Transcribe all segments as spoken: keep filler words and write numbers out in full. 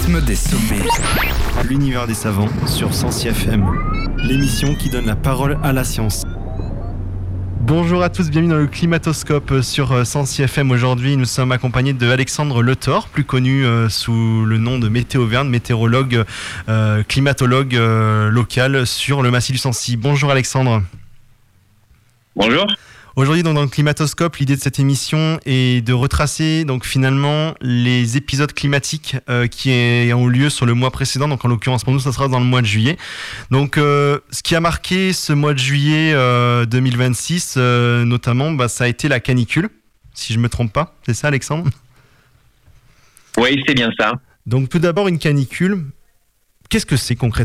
rythme des sommets. L'univers des savants sur Sensi F M, l'émission qui donne la parole à la science. Bonjour à tous, bienvenue dans le Climatoscope sur Sensi F M. Aujourd'hui, nous sommes accompagnés de Alexandre Letor, plus connu euh, sous le nom de Météo-Verne, météorologue, euh, climatologue euh, local sur le massif du Sancy. Bonjour Alexandre. Bonjour. Aujourd'hui, donc, dans le Climatoscope, l'idée de cette émission est de retracer donc, finalement les épisodes climatiques euh, qui ont eu lieu sur le mois précédent. Donc, en l'occurrence, pour nous, ça sera dans le mois de juillet. Donc, euh, ce qui a marqué ce mois de juillet euh, deux mille vingt-six, euh, notamment, bah, ça a été la canicule, si je ne me trompe pas. C'est ça, Alexandre ? Oui, c'est bien ça. Donc, tout d'abord, une canicule, qu'est-ce que c'est concrètement ?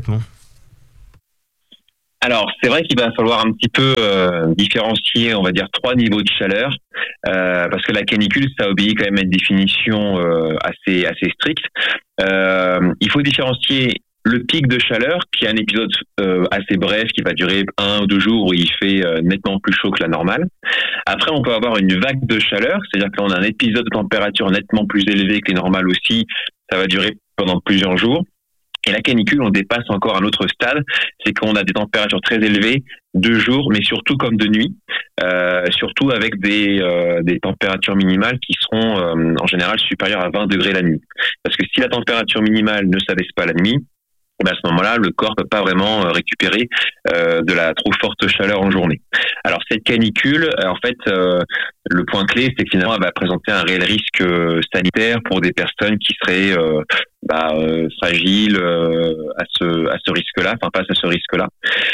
Alors, c'est vrai qu'il va falloir un petit peu euh, différencier, on va dire, trois niveaux de chaleur, euh, parce que la canicule, ça obéit quand même à une définition euh, assez assez stricte. Euh, il faut différencier le pic de chaleur, qui est un épisode euh, assez bref, qui va durer un ou deux jours, où il fait euh, nettement plus chaud que la normale. Après, on peut avoir une vague de chaleur, c'est-à-dire qu'on a un épisode de température nettement plus élevé que les normales aussi, ça va durer pendant plusieurs jours. Et la canicule, on dépasse encore un autre stade, c'est qu'on a des températures très élevées de jour, mais surtout comme de nuit, euh, surtout avec des, euh, des températures minimales qui seront euh, en général supérieures à vingt degrés la nuit. Parce que si la température minimale ne s'abaisse pas la nuit, ben à ce moment-là, le corps peut pas vraiment récupérer euh, de la trop forte chaleur en journée. Alors cette canicule, en fait, euh, le point clé, c'est que finalement, elle va présenter un réel risque euh, sanitaire pour des personnes qui seraient euh, bah, euh, fragiles euh, à ce à ce risque-là, enfin face à ce risque-là.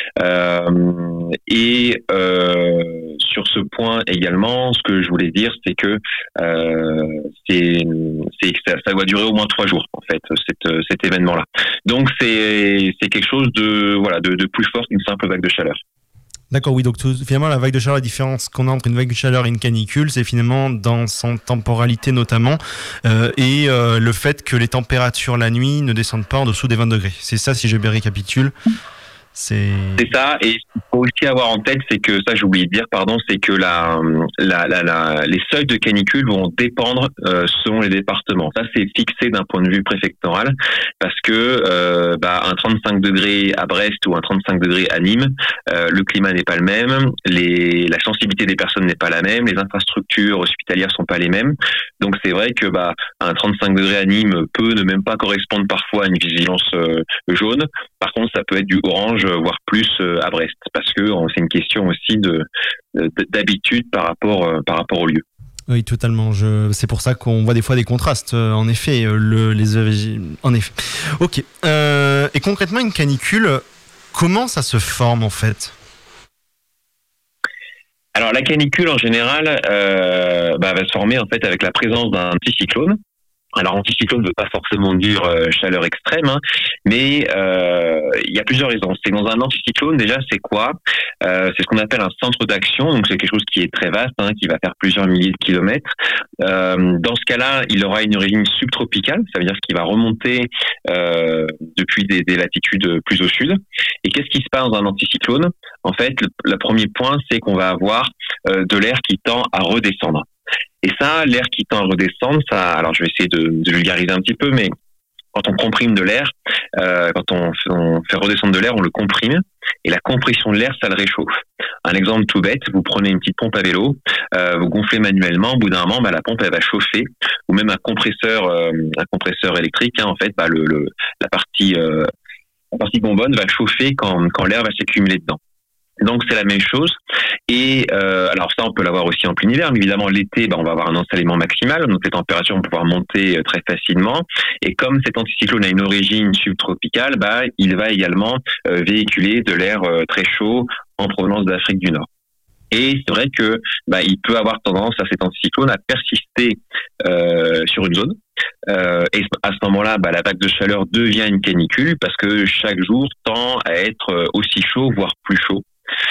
Euh, et euh, sur ce point également, ce que je voulais dire, c'est que euh, c'est c'est ça, ça doit durer au moins trois jours en fait, cet cet événement-là. Donc c'est c'est quelque chose de voilà de, de plus fort qu'une simple vague de chaleur. D'accord, oui, donc tout, finalement la vague de chaleur, la différence qu'on a entre une vague de chaleur et une canicule, c'est finalement dans son temporalité notamment, euh, et euh, le fait que les températures la nuit ne descendent pas en dessous des vingt degrés. C'est ça, si je bien récapitule. C'est... c'est ça, et il faut aussi avoir en tête, c'est que ça j'ai oublié de dire, pardon, c'est que la, la, la, la, les seuils de canicule vont dépendre euh, selon les départements. Ça c'est fixé d'un point de vue préfectoral, parce que euh, bah, un trente-cinq degrés à Brest ou un trente-cinq degrés à Nîmes, euh, le climat n'est pas le même, les, la sensibilité des personnes n'est pas la même, les infrastructures hospitalières sont pas les mêmes. Donc c'est vrai que bah, un trente-cinq degrés à Nîmes peut ne même pas correspondre parfois à une vigilance euh, jaune. Par contre, ça peut être du orange, voire plus à Brest, parce que c'est une question aussi de, de d'habitude par rapport par rapport au lieu. Oui, totalement. Je... C'est pour ça qu'on voit des fois des contrastes. En effet, le les en effet. Ok. Euh... Et concrètement, une canicule, comment ça se forme en fait ? Alors la canicule en général euh, bah, va se former en fait avec la présence d'un anticyclone. Alors anticyclone ne veut pas forcément dire euh, chaleur extrême, hein, mais euh, il y a plusieurs raisons. C'est dans un anticyclone déjà, c'est quoi ? euh, C'est ce qu'on appelle un centre d'action, donc c'est quelque chose qui est très vaste, hein, qui va faire plusieurs milliers de kilomètres. Euh, dans ce cas-là, il aura une origine subtropicale, ça veut dire qu'il va remonter euh, depuis des, des latitudes plus au sud. Et qu'est-ce qui se passe dans un anticyclone ? En fait, le, le premier point, c'est qu'on va avoir euh, de l'air qui tend à redescendre. Et ça, l'air qui tend à redescendre, ça, alors je vais essayer de, de vulgariser un petit peu, mais quand on comprime de l'air, euh, quand on, on fait redescendre de l'air, on le comprime, et la compression de l'air, ça le réchauffe. Un exemple tout bête, vous prenez une petite pompe à vélo, euh, vous gonflez manuellement, au bout d'un moment, bah, la pompe elle va chauffer, ou même un compresseur, euh, un compresseur électrique, hein, en fait, bah, le, le, la partie, euh, la partie bonbonne va chauffer quand, quand l'air va s'accumuler dedans. Donc c'est la même chose. Et euh, alors ça on peut l'avoir aussi en plein hiver, mais évidemment l'été bah, on va avoir un ensoleillement maximal, donc les températures vont pouvoir monter euh, très facilement. Et comme cet anticyclone a une origine subtropicale, bah il va également euh, véhiculer de l'air euh, très chaud en provenance de l'Afrique du Nord. Et c'est vrai que bah il peut avoir tendance à cet anticyclone à persister euh, sur une zone. Euh, et à ce moment-là, bah, la vague de chaleur devient une canicule parce que chaque jour tend à être aussi chaud, voire plus chaud.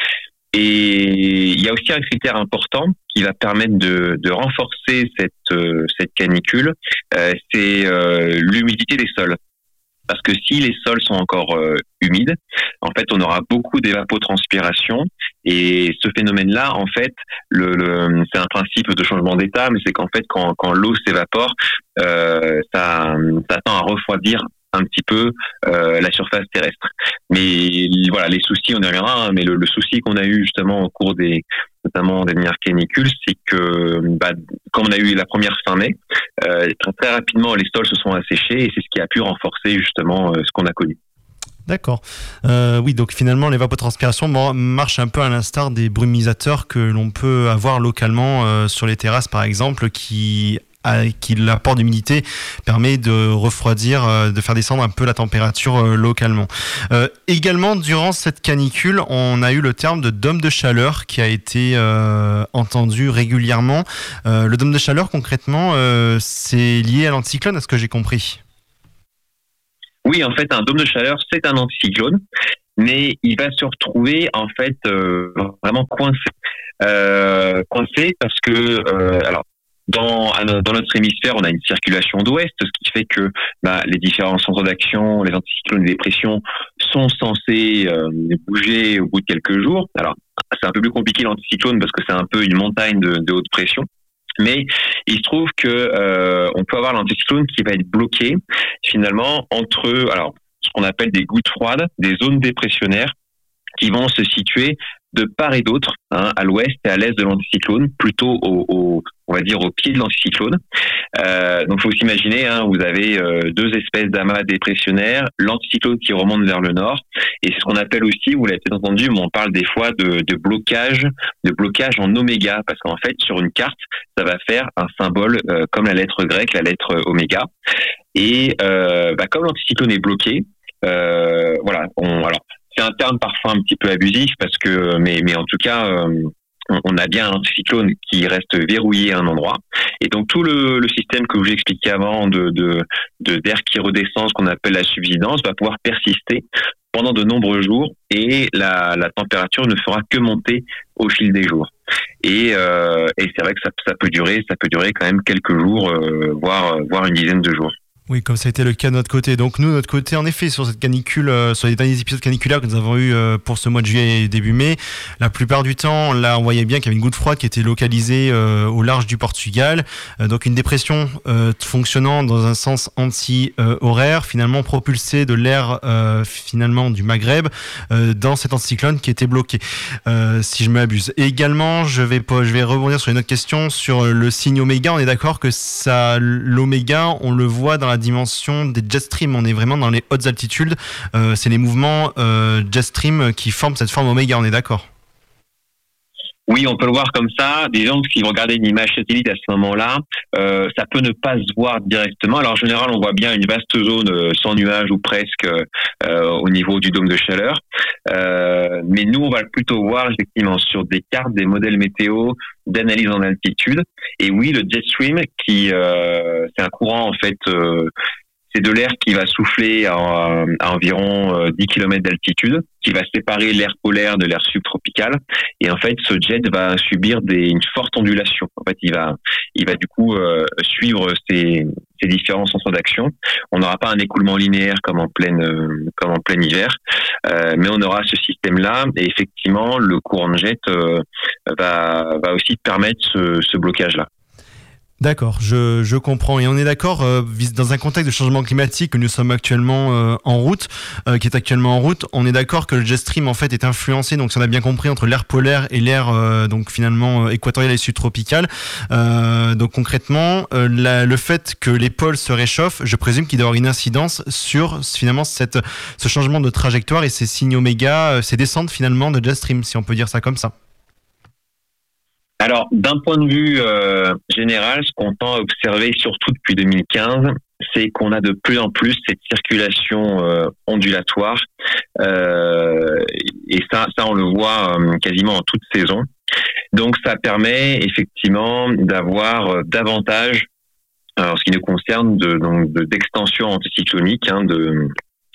Et il y a aussi un critère important qui va permettre de, de renforcer cette, euh, cette canicule, euh, c'est euh, l'humidité des sols. parce que si les sols sont encore euh, humides, en fait, on aura beaucoup d'évapotranspiration. Et ce phénomène-là, en fait, le, le, c'est un principe de changement d'état, mais c'est qu'en fait, quand, quand l'eau s'évapore, euh, ça, ça tend à refroidir un petit peu euh, la surface terrestre. Mais voilà, les soucis, on y reviendra, hein, mais le, le souci qu'on a eu justement au cours des, notamment des dernières canicules, c'est que bah, quand on a eu la première fin mai, euh, très, très rapidement les sols se sont asséchés et c'est ce qui a pu renforcer justement euh, ce qu'on a connu. D'accord. Euh, oui, donc finalement, l'évapotranspiration marche un peu à l'instar des brumisateurs que l'on peut avoir localement euh, sur les terrasses, par exemple, qui, à, qui l'apport d'humidité permet de refroidir, euh, de faire descendre un peu la température euh, localement. Euh, également, durant cette canicule, on a eu le terme de dôme de chaleur qui a été euh, entendu régulièrement. Euh, le dôme de chaleur, concrètement, euh, c'est lié à l'anticyclone, à ce que j'ai compris. Oui, en fait, un dôme de chaleur, c'est un anticyclone, mais il va se retrouver en fait euh, vraiment coincé, euh, coincé parce que euh, alors dans dans notre hémisphère, on a une circulation d'ouest, ce qui fait que bah, les différents centres d'action, les anticyclones et les pressions sont censés euh, bouger au bout de quelques jours. Alors, c'est un peu plus compliqué l'anticyclone parce que c'est un peu une montagne de, de haute pression. Mais il se trouve que euh, on peut avoir l'anticyclone qui va être bloqué finalement entre alors ce qu'on appelle des gouttes froides, des zones dépressionnaires qui vont se situer de part et d'autre, hein, à l'ouest et à l'est de l'anticyclone, plutôt au, au on va dire au pied de l'anticyclone. Euh, donc, faut s'imaginer, hein, vous avez euh, deux espèces d'amas dépressionnaires, l'anticyclone qui remonte vers le nord, et c'est ce qu'on appelle aussi, vous l'avez peut-être entendu, mais on parle des fois de, de blocage, de blocage en oméga, parce qu'en fait, sur une carte, ça va faire un symbole euh, comme la lettre grecque, la lettre oméga, et euh, bah, comme l'anticyclone est bloqué, euh, voilà, on, alors c'est un terme parfois un petit peu abusif parce que, mais, mais en tout cas. Euh, on a bien un anticyclone qui reste verrouillé à un endroit. Et donc, tout le, le système que je vous ai expliqué avant de, de, de, d'air qui redescend, ce qu'on appelle la subsidence, va pouvoir persister pendant de nombreux jours et la, la température ne fera que monter au fil des jours. Et, euh, et c'est vrai que ça, ça peut durer, ça peut durer quand même quelques jours, euh, voire, voire une dizaine de jours. Oui, comme ça a été le cas de notre côté. Donc nous, de notre côté, en effet, sur cette canicule, euh, sur les derniers épisodes caniculaires que nous avons eu euh, pour ce mois de juillet et début mai, la plupart du temps, là, on voyait bien qu'il y avait une goutte froide qui était localisée euh, au large du Portugal. Euh, donc une dépression euh, fonctionnant dans un sens anti-horaire, finalement propulsée de l'air euh, finalement du Maghreb euh, dans cet anticyclone qui était bloqué, euh, si je m'abuse. Et également, je vais, je vais rebondir sur une autre question sur le signe oméga. On est d'accord que ça, l'oméga, on le voit dans la dimension des jet stream, on est vraiment dans les hautes altitudes, euh, c'est les mouvements euh, jet stream qui forment cette forme oméga, on est d'accord? Oui, on peut le voir comme ça. Des gens qui vont regarder une image satellite à ce moment-là, euh, ça peut ne pas se voir directement. Alors en général, on voit bien une vaste zone euh, sans nuages ou presque euh, au niveau du dôme de chaleur. Euh, mais nous, on va plutôt voir effectivement sur des cartes, des modèles météo, d'analyse en altitude. Et oui, le jet stream, qui euh, c'est un courant en fait. Euh, C'est de l'air qui va souffler à, à environ dix kilomètres d'altitude, qui va séparer l'air polaire de l'air subtropical. Et en fait, ce jet va subir des, une forte ondulation. En fait, il va, il va du coup euh, suivre ces, ces différents centres d'action. On n'aura pas un écoulement linéaire comme en pleine, euh, comme en plein hiver, euh, mais on aura ce système-là. Et effectivement, le courant de jet euh, va, va aussi permettre ce, ce blocage-là. D'accord, je, je comprends. Et on est d'accord, euh, dans un contexte de changement climatique que nous sommes actuellement euh, en route, euh, qui est actuellement en route, on est d'accord que le jet stream en fait est influencé, donc si on a bien compris, entre l'air polaire et l'air euh, donc finalement euh, équatorial et subtropical. Euh, donc concrètement, euh, la, le fait que les pôles se réchauffent, je présume qu'il doit y avoir une incidence sur finalement cette, ce changement de trajectoire et ces signes oméga, euh, ces descentes finalement de jet stream, si on peut dire ça comme ça. Alors, d'un point de vue euh, général, ce qu'on tend à observer, surtout depuis deux mille quinze, c'est qu'on a de plus en plus cette circulation euh, ondulatoire. Euh, et ça, ça, on le voit euh, quasiment en toute saison. Donc, ça permet effectivement d'avoir euh, davantage, en ce qui nous concerne, de, donc, de, d'extension anticyclonique, hein, de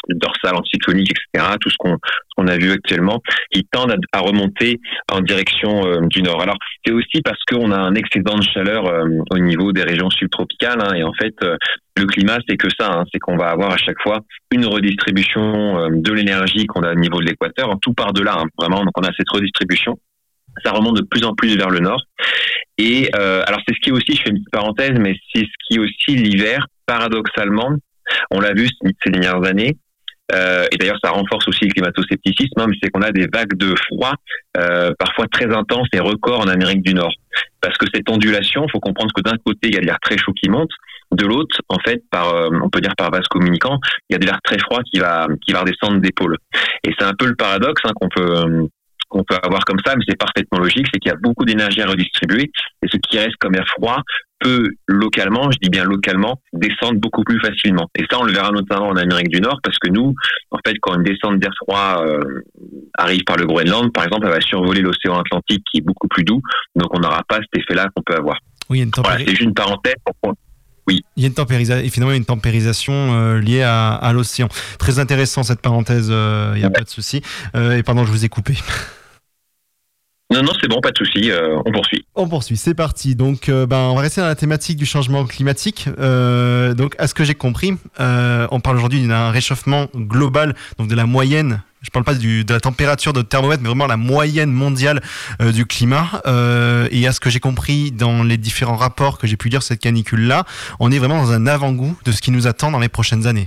le dorsal anticyclonique, et cetera, tout ce qu'on, ce qu'on a vu actuellement, qui tendent à, à remonter en direction euh, du nord. Alors, c'est aussi parce qu'on a un excédent de chaleur euh, au niveau des régions subtropicales, hein, et en fait, euh, le climat, c'est que ça, hein, c'est qu'on va avoir à chaque fois une redistribution euh, de l'énergie qu'on a au niveau de l'équateur, hein, tout par de là, hein, vraiment, donc on a cette redistribution. Ça remonte de plus en plus vers le nord. Et euh, alors, c'est ce qui aussi, je fais une petite parenthèse, mais c'est ce qui aussi l'hiver, paradoxalement, on l'a vu ces dernières années, euh, et d'ailleurs ça renforce aussi le climato-scepticisme, hein, mais c'est qu'on a des vagues de froid euh, parfois très intenses et records en Amérique du Nord. Parce que cette ondulation, il faut comprendre que d'un côté, il y a de l'air très chaud qui monte, de l'autre, en fait, par, euh, on peut dire par vase communicant, il y a de l'air très froid qui va, qui va redescendre des pôles. Et c'est un peu le paradoxe hein, qu'on peut... Euh, qu'on peut avoir comme ça, mais c'est parfaitement logique, c'est qu'il y a beaucoup d'énergie à redistribuer, et ce qui reste comme air froid peut localement, je dis bien localement, descendre beaucoup plus facilement. Et ça, on le verra notamment en Amérique du Nord, parce que nous, en fait, quand une descente d'air froid euh, arrive par le Groenland, par exemple, elle va survoler l'océan Atlantique qui est beaucoup plus doux, donc on n'aura pas cet effet-là qu'on peut avoir. Oui, il y a une tempéri... Voilà, c'est juste une parenthèse. Oui. Il y a une tempérisation, et finalement une tempérisation euh, liée à, à l'océan. Très intéressant cette parenthèse, euh, il n'y a ouais. pas de souci. Euh, et pardon, je vous ai coupé. Non, non, c'est bon, pas de souci, euh, on poursuit. On poursuit, c'est parti. Donc, euh, ben, on va rester dans la thématique du changement climatique. Euh, donc, à ce que j'ai compris, euh, on parle aujourd'hui d'un réchauffement global, donc de la moyenne. Je ne parle pas du, de la température de thermomètre, mais vraiment la moyenne mondiale euh, du climat. Euh, et à ce que j'ai compris dans les différents rapports que j'ai pu lire cette canicule-là, on est vraiment dans un avant-goût de ce qui nous attend dans les prochaines années.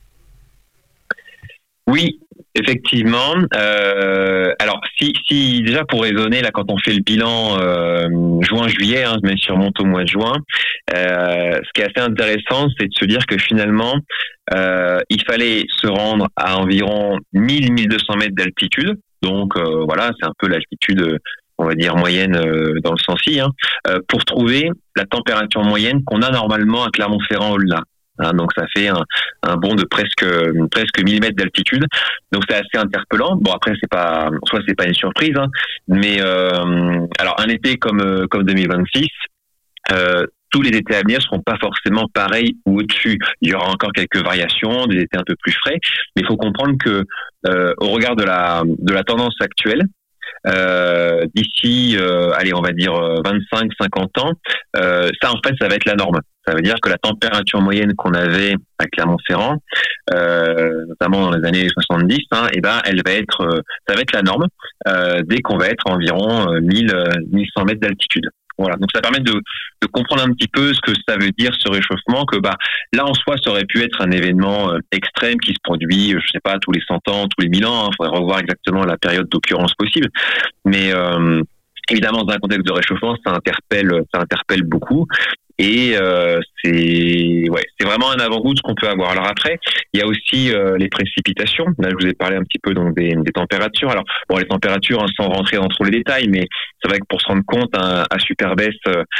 Oui, effectivement. Euh, alors, si, si déjà pour raisonner, là, quand on fait le bilan euh, juin-juillet, hein, mais si on remonte au mois de juin, euh, ce qui est assez intéressant, c'est de se dire que finalement, euh, il fallait se rendre à environ mille à mille deux cents mètres d'altitude. Donc, euh, voilà, c'est un peu l'altitude, on va dire, moyenne euh, dans le Sancy, hein, euh, pour trouver la température moyenne qu'on a normalement à Clermont-Ferrand-Olna. Hein, donc ça fait un, un bond de presque presque mille mètres d'altitude. Donc c'est assez interpellant. Bon après c'est pas, soit c'est pas une surprise, hein, mais euh, alors un été comme comme deux mille vingt-six, euh, tous les étés à venir seront pas forcément pareils ou au-dessus. Il y aura encore quelques variations, des étés un peu plus frais, mais il faut comprendre que euh, au regard de la de la tendance actuelle, euh, d'ici, euh, allez, on va dire vingt-cinq à cinquante ans, euh, ça en fait ça va être la norme. Ça veut dire que la température moyenne qu'on avait à Clermont-Ferrand, euh, notamment dans les années soixante-dix, hein, et ben, elle va être, euh, ça va être la norme euh, dès qu'on va être à environ euh, mille à mille cent mètres d'altitude. Voilà. Donc ça permet de, de comprendre un petit peu ce que ça veut dire ce réchauffement. Que bah là en soi, ça aurait pu être un événement euh, extrême qui se produit, je sais pas, tous les cent ans, tous les mille ans. Il hein, faudrait revoir exactement la période d'occurrence possible, mais euh, évidemment dans un contexte de réchauffement, ça interpelle, ça interpelle beaucoup. Et euh, c'est ouais, c'est vraiment un avant-goût de ce qu'on peut avoir. Alors après, il y a aussi euh, les précipitations. Là, je vous ai parlé un petit peu donc des, des températures. Alors bon, les températures, hein, sans rentrer dans trop les détails, mais c'est vrai que pour se rendre compte, hein, à Superbès,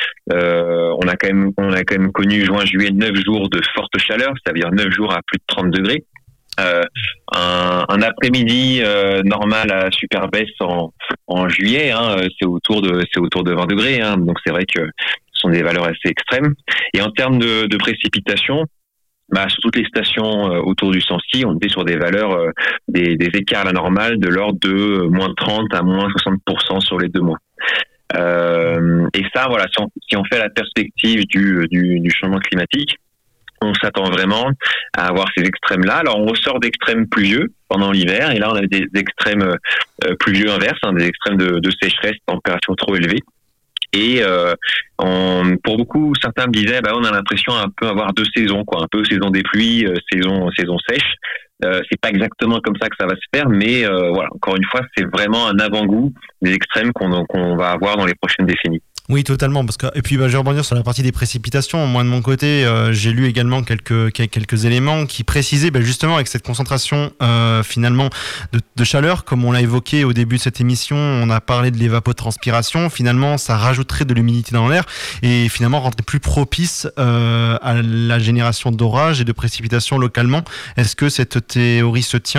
euh, on a quand même on a quand même connu juin-juillet neuf jours de forte chaleur, ça veut dire neuf jours à plus de trente degrés. Euh, un, un après-midi euh, normal à Superbès en, en juillet, hein, c'est autour de c'est autour de vingt degrés. Hein, donc c'est vrai que sont des valeurs assez extrêmes. Et en termes de, de précipitations, bah, sur toutes les stations euh, autour du Sancy, on était sur des valeurs, euh, des, des écarts à la normale de l'ordre de euh, moins trente à moins soixante pour cent sur les deux mois. Euh, et ça, voilà, si on, si on fait la perspective du, du, du changement climatique, on s'attend vraiment à avoir ces extrêmes-là. Alors, on ressort d'extrêmes pluvieux pendant l'hiver, et là, on a des extrêmes euh, pluvieux inverses, hein, des extrêmes de, de sécheresse, température trop élevée. Et euh, on, pour beaucoup, certains me disaient, bah, on a l'impression un peu avoir deux saisons, quoi, un peu saison des pluies, euh, saison saison sèche. Euh, c'est pas exactement comme ça que ça va se faire, mais euh, voilà, encore une fois, c'est vraiment un avant-goût des extrêmes qu'on qu'on va avoir dans les prochaines décennies. Oui, totalement. Parce que, et puis, bah, je vais rebondir sur la partie des précipitations. Moi, de mon côté, euh, j'ai lu également quelques, quelques éléments qui précisaient bah, justement avec cette concentration euh, finalement de, de chaleur, comme on l'a évoqué au début de cette émission, on a parlé de l'évapotranspiration. Finalement, ça rajouterait de l'humidité dans l'air et finalement rendrait plus propice euh, à la génération d'orages et de précipitations localement. Est-ce que cette théorie se tient ?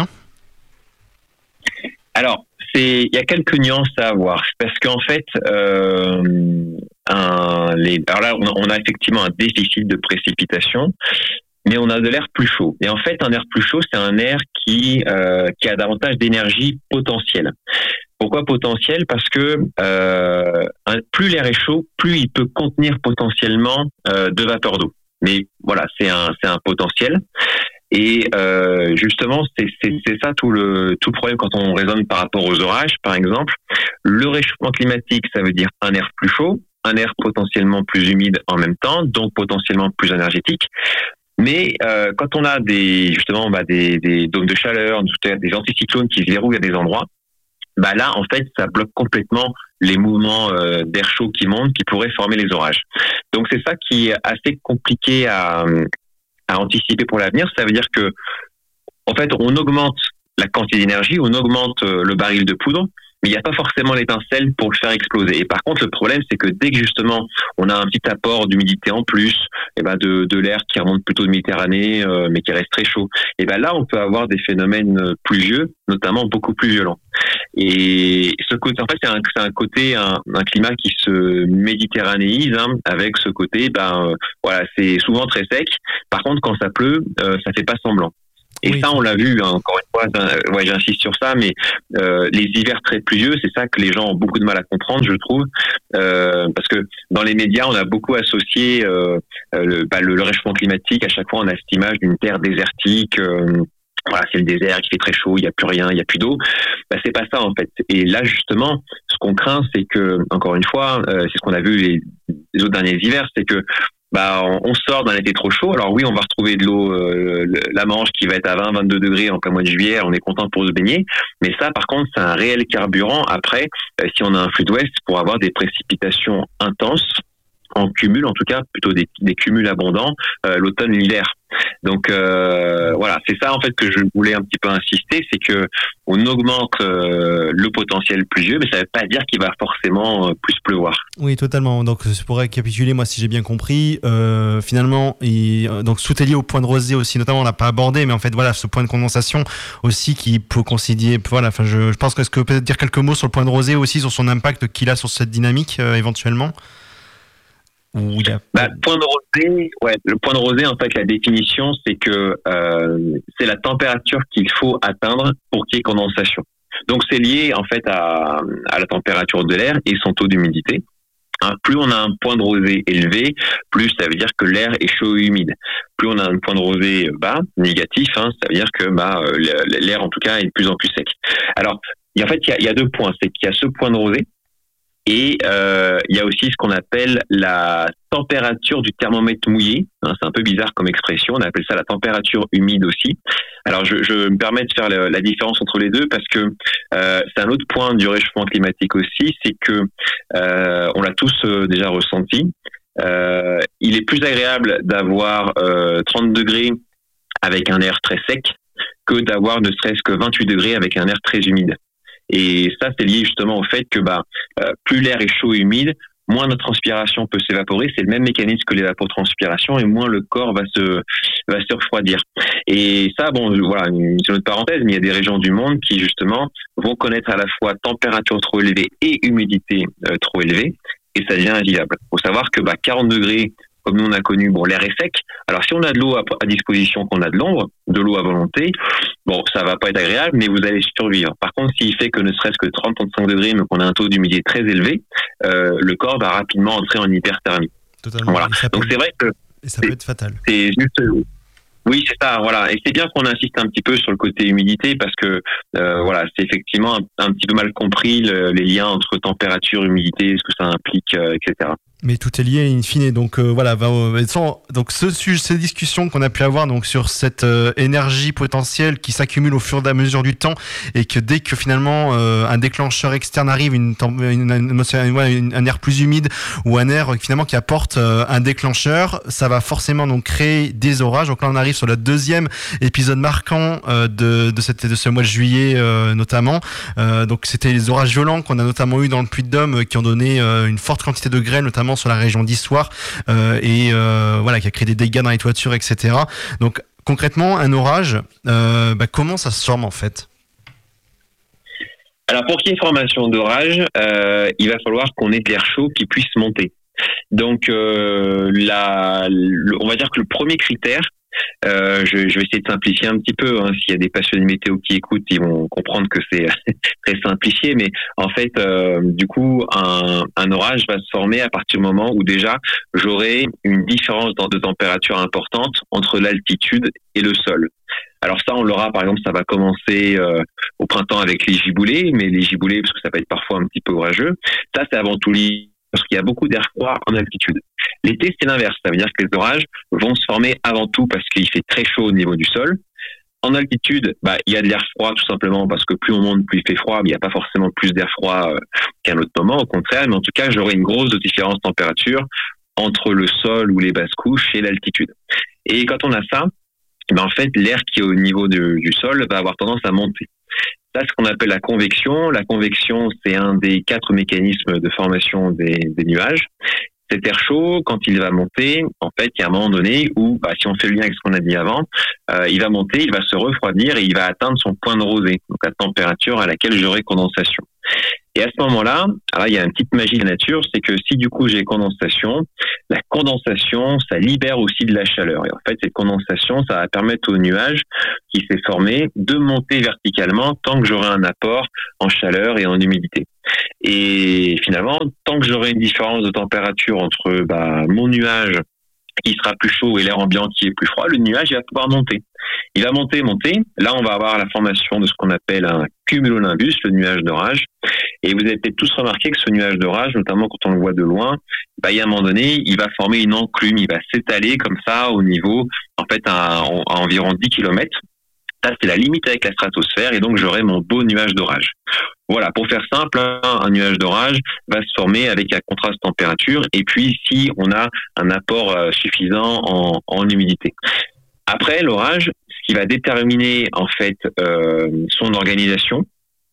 Alors, c'est, il y a quelques nuances à avoir parce qu'en fait, euh, un, les, alors là, on a, on a effectivement un déficit de précipitation, mais on a de l'air plus chaud. Et en fait, un air plus chaud, c'est un air qui, euh, qui a davantage d'énergie potentielle. Pourquoi potentiel ? Parce que euh, plus l'air est chaud, plus il peut contenir potentiellement euh, de vapeur d'eau. Mais voilà, c'est un, c'est un potentiel. Et euh, justement, c'est, c'est, c'est ça tout le, tout le problème quand on raisonne par rapport aux orages, par exemple. Le réchauffement climatique, ça veut dire un air plus chaud, un air potentiellement plus humide en même temps, donc potentiellement plus énergétique. Mais euh, quand on a des justement bah, des, des dômes de chaleur, des anticyclones qui se verrouillent à des endroits, bah là, en fait, ça bloque complètement les mouvements euh, d'air chaud qui montent, qui pourraient former les orages. Donc c'est ça qui est assez compliqué à à anticiper pour l'avenir. Ça veut dire que, en fait, on augmente la quantité d'énergie, on augmente le baril de poudre, mais il n'y a pas forcément l'étincelle pour le faire exploser. Et par contre, le problème, c'est que dès que justement on a un petit apport d'humidité en plus, et ben de, de l'air qui remonte plutôt de Méditerranée, euh, mais qui reste très chaud, et ben là, on peut avoir des phénomènes pluvieux, notamment beaucoup plus violents. Et ce côté, en fait, c'est un, c'est un côté, un, un climat qui se méditerranéise, hein, avec ce côté, ben euh, voilà, c'est souvent très sec. Par contre, quand ça pleut, euh, ça fait pas semblant. Et oui, ça, on l'a vu, hein, encore une fois, ouais, j'insiste sur ça, mais euh, les hivers très pluvieux, c'est ça que les gens ont beaucoup de mal à comprendre, je trouve, euh, parce que dans les médias, on a beaucoup associé euh, le, bah, le, le réchauffement climatique. À chaque fois, on a cette image d'une terre désertique. Euh, voilà, c'est le désert, il fait très chaud, il n'y a plus rien, il n'y a plus d'eau. Bah, c'est pas ça en fait. Et là, justement, ce qu'on craint, c'est que, encore une fois, euh, c'est ce qu'on a vu les, les autres derniers hivers, c'est que bah on sort d'un été trop chaud. Alors oui, on va retrouver de l'eau, euh, la Manche qui va être à vingt, vingt-deux degrés en plein mois de juillet. On est content pour se baigner. Mais ça, par contre, c'est un réel carburant après, euh, si on a un flux d'ouest, pour avoir des précipitations intenses, en cumul, en tout cas, plutôt des, des cumuls abondants, euh, l'automne, l'hiver. Donc euh, voilà, c'est ça en fait que je voulais un petit peu insister, c'est que on augmente euh, le potentiel pluvieux, mais ça ne veut pas dire qu'il va forcément euh, plus pleuvoir. Oui, totalement. Donc pour récapituler, moi si j'ai bien compris, euh, finalement, il, donc tout est lié au point de rosée aussi, notamment on l'a pas abordé, mais en fait voilà, ce point de condensation aussi qui peut considérer, voilà, enfin je, je pense que est-ce que peut-être dire quelques mots sur le point de rosée aussi, sur son impact qu'il a sur cette dynamique euh, éventuellement. Oui. Bah, point de rosée, ouais, le point de rosée, en fait, la définition, c'est que euh, c'est la température qu'il faut atteindre pour qu'il y ait condensation. Donc, c'est lié en fait à, à la température de l'air et son taux d'humidité. Hein, plus on a un point de rosée élevé, plus ça veut dire que l'air est chaud et humide. Plus on a un point de rosée bas, négatif, hein, ça veut dire que bah, l'air, en tout cas, est de plus en plus sec. Alors, en fait, il y a, il y a deux points. C'est qu'il y a ce point de rosée. Et euh, il y a aussi ce qu'on appelle la température du thermomètre mouillé. Hein, c'est un peu bizarre comme expression. On appelle ça la température humide aussi. Alors, je, je me permets de faire le, la différence entre les deux parce que euh, c'est un autre point du réchauffement climatique aussi, c'est que euh, on l'a tous euh, déjà ressenti. Euh, il est plus agréable d'avoir euh, trente degrés avec un air très sec que d'avoir ne serait-ce que vingt-huit degrés avec un air très humide. Et ça, c'est lié justement au fait que bah, euh, plus l'air est chaud et humide, moins notre transpiration peut s'évaporer. C'est le même mécanisme que l'évapotranspiration et moins le corps va se va se refroidir. Et ça, bon, voilà, c'est une autre parenthèse, mais il y a des régions du monde qui justement vont connaître à la fois température trop élevée et humidité euh, trop élevée, et ça devient invivable. Il faut savoir que bah, quarante degrés, comme nous on a connu, bon, l'air est sec. Alors si on a de l'eau à, à disposition, qu'on a de l'ombre, de l'eau à volonté, bon, ça va pas être agréable, mais vous allez survivre. Par contre, s'il fait que ne serait-ce que trente à trente-cinq degrés, mais qu'on a un taux d'humidité très élevé, euh, le corps va rapidement entrer en hyperthermie. Totalement. Voilà. Donc peut... c'est vrai que et ça peut être fatal. C'est juste. Oui, c'est ça, voilà. Et c'est bien qu'on insiste un petit peu sur le côté humidité parce que euh, voilà, c'est effectivement un, un petit peu mal compris le, les liens entre température, humidité, ce que ça implique, euh, et cetera. Mais tout est lié in fine, donc euh, voilà. Va, euh, sans, donc ce sujet, ces discussions qu'on a pu avoir donc sur cette euh, énergie potentielle qui s'accumule au fur et à mesure du temps et que dès que finalement euh, un déclencheur externe arrive, une, une, une, une, un air plus humide ou un air finalement qui apporte euh, un déclencheur, ça va forcément donc créer des orages. Donc là on arrive sur le deuxième épisode marquant euh, de, de, cette, de ce mois de juillet euh, notamment. Euh, donc c'était les orages violents qu'on a notamment eu dans le Puy-de-Dôme euh, qui ont donné euh, une forte quantité de grêle notamment sur la région d'Issoire euh, et euh, voilà qui a créé des dégâts dans les toitures, et cetera. Donc concrètement, un orage, euh, bah, comment ça se forme en fait ? Alors pour qu'il y ait formation d'orage, euh, il va falloir qu'on ait de l'air chaud qui puisse monter. Donc euh, la, le, on va dire que le premier critère, Euh, je, je vais essayer de simplifier un petit peu. Hein. S'il y a des passionnés météo qui écoutent, ils vont comprendre que c'est très simplifié. Mais en fait, euh, du coup, un, un orage va se former à partir du moment où déjà j'aurai une différence de température importante entre l'altitude et le sol. Alors ça, on l'aura, par exemple, ça va commencer euh, au printemps avec les giboulées, mais les giboulées, parce que ça peut être parfois un petit peu orageux, ça c'est avant tout lié parce qu'il y a beaucoup d'air froid en altitude. L'été, c'est l'inverse, ça veut dire que les orages vont se former avant tout parce qu'il fait très chaud au niveau du sol. En altitude, bah, il y a de l'air froid tout simplement parce que plus on monte, plus il fait froid, mais il n'y a pas forcément plus d'air froid euh, qu'à un autre moment, au contraire, mais en tout cas, j'aurai une grosse différence de température entre le sol ou les basses couches et l'altitude. Et quand on a ça, ben en fait, l'air qui est au niveau de, du sol va avoir tendance à monter. Ça, c'est ce qu'on appelle la convection. La convection, c'est un des quatre mécanismes de formation des, des nuages. Cet air chaud, quand il va monter, en fait, il y a un moment donné où, bah, si on fait le lien avec ce qu'on a dit avant, euh, il va monter, il va se refroidir et il va atteindre son point de rosée, donc la température à laquelle j'aurai condensation. Et à ce moment-là, alors il y a une petite magie de la nature, c'est que si du coup j'ai condensation, la condensation, ça libère aussi de la chaleur. Et en fait, cette condensation, ça va permettre au nuage qui s'est formé de monter verticalement tant que j'aurai un apport en chaleur et en humidité. Et finalement, tant que j'aurai une différence de température entre bah, mon nuage qui sera plus chaud et l'air ambiant qui est plus froid, le nuage il va pouvoir monter. Il va monter, monter. Là, on va avoir la formation de ce qu'on appelle un cumulonimbus, le nuage d'orage. Et vous avez peut-être tous remarqué que ce nuage d'orage, notamment quand on le voit de loin, bah, il y a un moment donné, il va former une enclume, il va s'étaler comme ça au niveau, en fait, à, à environ dix kilomètres. Ça, c'est la limite avec la stratosphère et donc j'aurai mon beau nuage d'orage. Voilà, pour faire simple, un nuage d'orage va se former avec un contraste température et puis si on a un apport suffisant en, en humidité. Après, l'orage, ce qui va déterminer en fait euh, son organisation,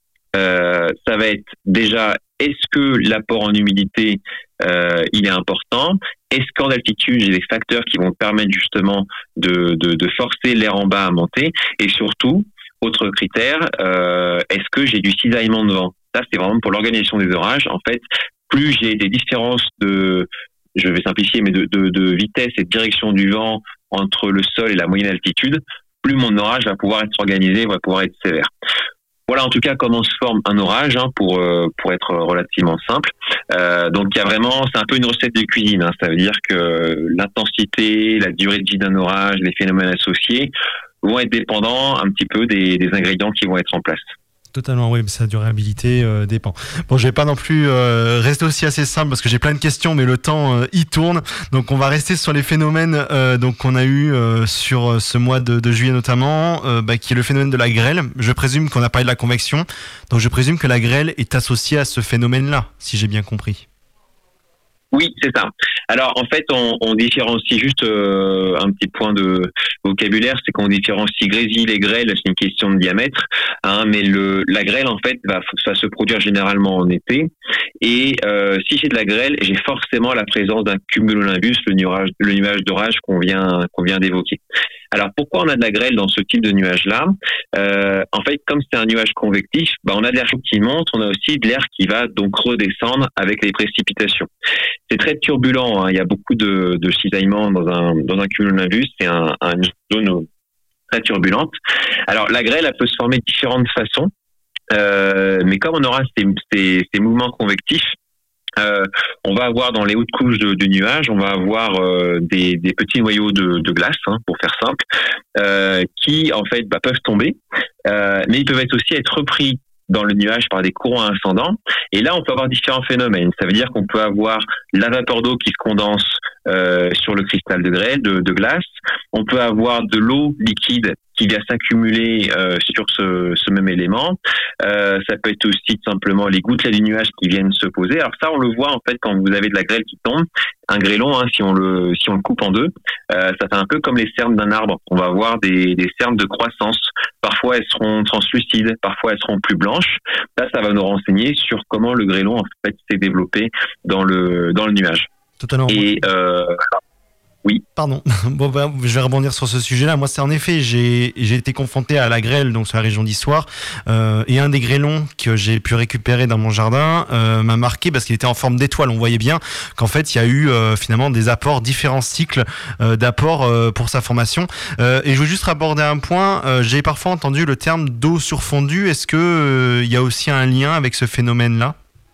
euh, ça va être déjà est-ce que l'apport en humidité euh, il est important? Est-ce qu'en altitude j'ai des facteurs qui vont permettre justement de, de, de forcer l'air en bas à monter? Et surtout, autre critère, euh, est-ce que j'ai du cisaillement de vent? Ça, c'est vraiment pour l'organisation des orages. En fait, plus j'ai des différences de, je vais simplifier, mais de, de, de vitesse et de direction du vent entre le sol et la moyenne altitude, plus mon orage va pouvoir être organisé, va pouvoir être sévère. Voilà en tout cas comment se forme un orage hein, pour euh, pour être relativement simple. Euh, donc il y a vraiment, c'est un peu une recette de cuisine. Hein, ça veut dire que l'intensité, la durée de vie d'un orage, les phénomènes associés vont être dépendants un petit peu des, des ingrédients qui vont être en place. Totalement, oui, sa durabilité euh, dépend. Bon, je vais pas non plus euh, rester aussi assez simple parce que j'ai plein de questions, mais le temps euh, y tourne. Donc, on va rester sur les phénomènes euh, donc qu'on a eu euh, sur ce mois de, de juillet notamment, euh, bah, qui est le phénomène de la grêle. Je présume qu'on a parlé de la convection, donc je présume que la grêle est associée à ce phénomène-là, si j'ai bien compris. Oui, c'est ça. Alors, en fait, on, on différencie juste euh, un petit point de vocabulaire, c'est qu'on différencie grésil et grêle, c'est une question de diamètre, hein, mais le, la grêle, en fait, va, va se produire généralement en été. Et euh, si j'ai de la grêle, j'ai forcément la présence d'un cumulonimbus, le nuage, le nuage d'orage qu'on vient, qu'on vient d'évoquer. Alors, pourquoi on a de la grêle dans ce type de nuage-là? euh, En fait, comme c'est un nuage convectif, bah, on a de l'air chaud qui monte, on a aussi de l'air qui va donc redescendre avec les précipitations. C'est très turbulent, hein. Il y a beaucoup de, de cisaillements dans un, dans un cumulonimbus, c'est un, un, une zone très turbulente. Alors, la grêle, elle peut se former de différentes façons, euh, mais comme on aura ces, ces, ces mouvements convectifs, Euh, on va avoir dans les hautes couches de, du nuage, on va avoir euh, des, des petits noyaux de, de glace, hein, pour faire simple, euh, qui en fait bah, peuvent tomber, euh, mais ils peuvent être aussi être repris dans le nuage par des courants ascendants. Et là, on peut avoir différents phénomènes. Ça veut dire qu'on peut avoir la vapeur d'eau qui se condense euh, sur le cristal de grêle, de, de glace. On peut avoir de l'eau liquide qui vient s'accumuler euh, sur ce, ce même élément. Euh, ça peut être aussi tout simplement les gouttelettes du nuage qui viennent se poser. Alors ça, on le voit en fait quand vous avez de la grêle qui tombe. Un grêlon, hein, si on le si on le coupe en deux, euh, ça fait un peu comme les cernes d'un arbre. On va avoir des, des cernes de croissance. Parfois, elles seront translucides, parfois elles seront plus blanches. Ça, ça va nous renseigner sur comment le grêlon en fait s'est développé dans le dans le nuage. Totalement. Et euh, Oui. Pardon. Bon, bah, je vais rebondir sur ce sujet-là. Moi, c'est en effet, j'ai, j'ai été confronté à la grêle, donc sur la région d'Issoire, euh, et un des grêlons que j'ai pu récupérer dans mon jardin euh, m'a marqué parce qu'il était en forme d'étoile. On voyait bien qu'en fait, il y a eu euh, finalement des apports, différents cycles euh, d'apports euh, pour sa formation. Euh, et je veux juste aborder un point. Euh, j'ai parfois entendu le terme d'eau surfondue. Est-ce que euh, il y a aussi un lien avec ce phénomène-là ?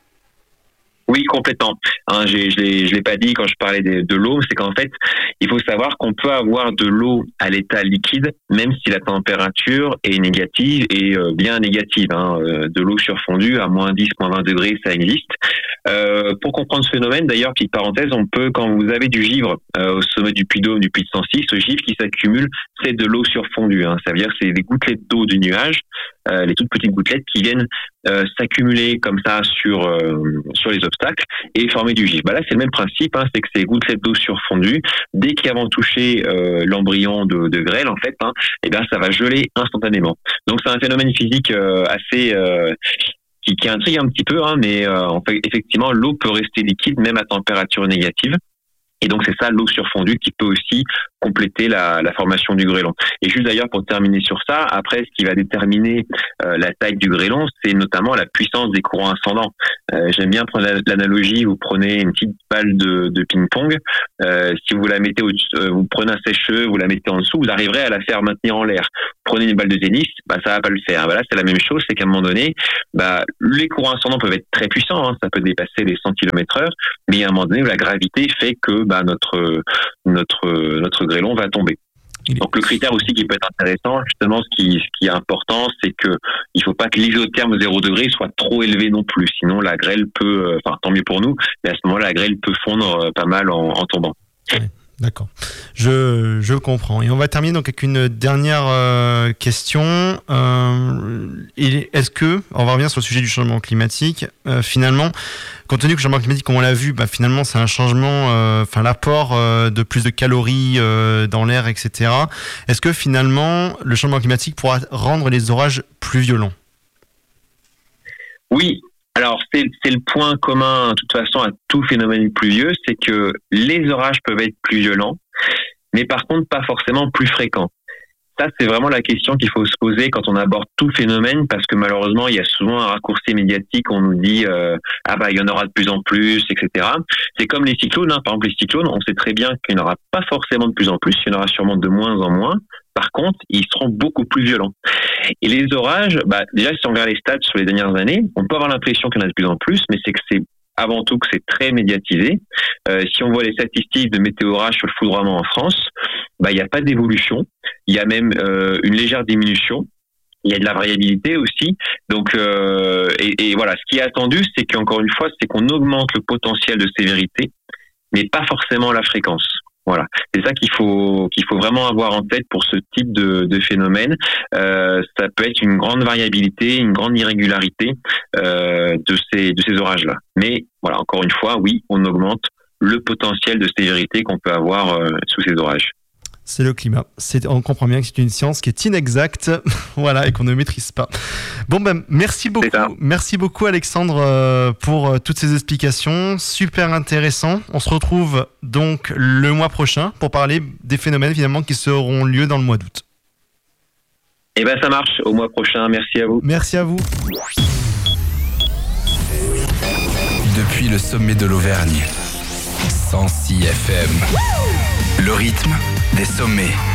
Oui, complètement. Hein, j'ai, je l'ai, je l'ai pas dit quand je parlais de, de l'eau, c'est qu'en fait, il faut savoir qu'on peut avoir de l'eau à l'état liquide, même si la température est négative et euh, bien négative. Hein. Euh, de l'eau surfondue à moins dix, moins vingt degrés, ça existe. Euh, pour comprendre ce phénomène, d'ailleurs, petite parenthèse, on peut, quand vous avez du givre euh, au sommet du Puy-de-Dôme, du Puy de Sancy, ce givre qui s'accumule, c'est de l'eau surfondue. Hein. Ça veut dire que c'est des gouttelettes d'eau du nuage, euh, les toutes petites gouttelettes qui viennent euh, s'accumuler comme ça sur euh, sur les obstacles et former du givre. Bah là, c'est le même principe, hein, c'est que ces gouttelettes d'eau surfondue, dès qu'elles vont toucher euh, l'embryon de, de grêle, en fait, hein, et bien ça va geler instantanément. Donc c'est un phénomène physique euh, assez euh, qui, qui intrigue un petit peu, hein, mais euh, en fait, effectivement, l'eau peut rester liquide même à température négative. Et donc c'est ça, l'eau surfondue, qui peut aussi compléter la, la formation du grêlon. Et juste d'ailleurs, pour terminer sur ça, après, ce qui va déterminer euh, la taille du grêlon, c'est notamment la puissance des courants ascendants. Euh, j'aime bien prendre l'analogie, vous prenez une petite balle de, de ping-pong, euh, si vous la mettez au euh, vous prenez un sèche-cheveux, vous la mettez en dessous, vous arriverez à la faire maintenir en l'air. Prenez une balle de tennis, bah ça va pas le faire. Bah là, c'est la même chose, c'est qu'à un moment donné, bah les courants ascendants peuvent être très puissants, hein, ça peut dépasser les cent kilomètres heure, mais à un moment donné, la gravité fait que bah notre notre notre grêlon va tomber. Donc le critère aussi qui peut être intéressant, justement, ce qui, ce qui est important, c'est que il faut pas que l'isotherme zéro degré soit trop élevé non plus, sinon la grêle peut, enfin tant mieux pour nous, mais à ce moment-là, la grêle peut fondre pas mal en, en tombant. Ouais. D'accord, je, je comprends. Et on va terminer donc avec une dernière euh, question. Euh, est-ce que, on va revenir sur le sujet du changement climatique, euh, finalement, compte tenu que le changement climatique, comme on l'a vu, bah, finalement c'est un changement, enfin euh, l'apport euh, de plus de calories euh, dans l'air, et cetera. Est-ce que finalement le changement climatique pourra rendre les orages plus violents ? Oui. Alors, c'est, c'est le point commun, de toute façon, à tout phénomène pluvieux, c'est que les orages peuvent être plus violents, mais par contre, pas forcément plus fréquents. Ça, c'est vraiment la question qu'il faut se poser quand on aborde tout phénomène, parce que malheureusement, il y a souvent un raccourci médiatique, on nous dit euh, « ah bah il y en aura de plus en plus », et cetera. C'est comme les cyclones, hein. Par exemple, les cyclones, on sait très bien qu'il n'y en aura pas forcément de plus en plus, il y en aura sûrement de moins en moins. Par contre, ils seront beaucoup plus violents. Et les orages, bah, déjà, si on regarde les stats sur les dernières années, on peut avoir l'impression qu'il y en a de plus en plus, mais c'est que c'est avant tout que c'est très médiatisé. Euh, si on voit les statistiques de météo-orage sur le foudroiement en France, bah, il n'y a pas d'évolution. Il y a même euh, une légère diminution. Il y a de la variabilité aussi. Donc, euh, et, et voilà, ce qui est attendu, c'est qu'encore une fois, c'est qu'on augmente le potentiel de sévérité, mais pas forcément la fréquence. Voilà, c'est ça qu'il faut qu'il faut vraiment avoir en tête pour ce type de, de phénomène. Euh, ça peut être une grande variabilité, une grande irrégularité euh, de ces de ces orages-là. Mais voilà, encore une fois, oui, on augmente le potentiel de sévérité qu'on peut avoir euh, sous ces orages. C'est le climat. C'est, on comprend bien que c'est une science qui est inexacte, voilà, et qu'on ne maîtrise pas. Bon ben, merci beaucoup, merci beaucoup Alexandre euh, pour euh, toutes ces explications, super intéressant. On se retrouve donc le mois prochain pour parler des phénomènes finalement qui seront lieu dans le mois d'août. Eh ben ça marche. Au mois prochain. Merci à vous. Merci à vous. Depuis le sommet de l'Auvergne, Sancy F M. Le rythme des sommets.